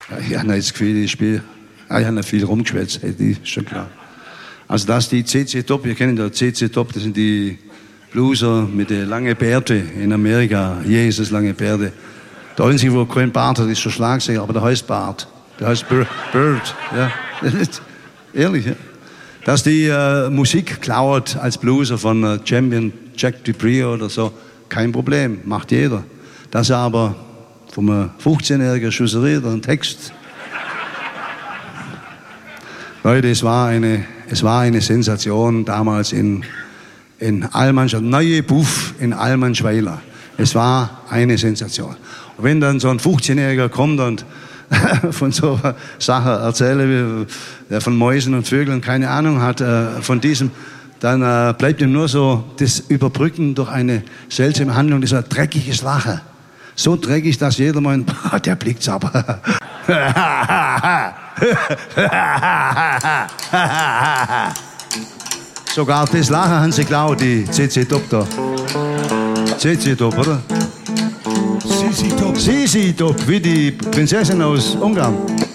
Ich habe jetzt Gefühl, ich habe nicht viel rumgeschwätzt, das ist schon klar. Also das ist die CC Top, wir kennen ja CC Top, das sind die Blueser mit den langen Bärten in Amerika. Jesus, lange Bärte. Der Einzige, wo kein Bart hat, ist der Schlagzeuger, aber der heißt Bart. Der heißt Bird. Ja. Ehrlich, ja. Dass die Musik klaut als Blueser von Champion Jack Dupree oder so, kein Problem, macht jeder. Dass er aber vom 15-jährigen Schusseriert einen Text. Leute, es war eine Sensation damals in Allmannschweiler, neue Buff in Allmannschweiler. Es war eine Sensation. Und wenn dann so ein 15-Jähriger kommt und von so einer Sache erzählt, der von Mäusen und Vögeln keine Ahnung hat, von diesem, dann bleibt ihm nur so das Überbrücken durch eine seltsame Handlung, dieser dreckiges Lachen. So dreckig, dass jeder meint, der blickt's aber. Sogar das Lachen haben sie geklaut, die CC Top da. CC Top, oder? CC Top. CC Top, wie die Prinzessin aus Ungarn.